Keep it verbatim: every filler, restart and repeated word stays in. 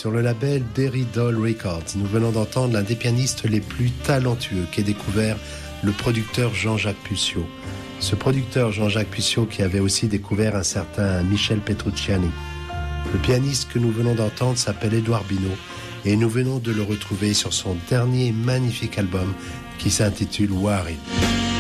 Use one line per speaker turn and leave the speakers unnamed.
sur le label Derry Doll Records. Nous venons d'entendre l'un des pianistes les plus talentueux qu'ait découvert le producteur Jean-Jacques Pucciot. Ce producteur Jean-Jacques Pucciot qui avait aussi découvert un certain Michel Petrucciani. Le pianiste que nous venons d'entendre s'appelle Édouard Binot et nous venons de le retrouver sur son dernier magnifique album qui s'intitule Wari.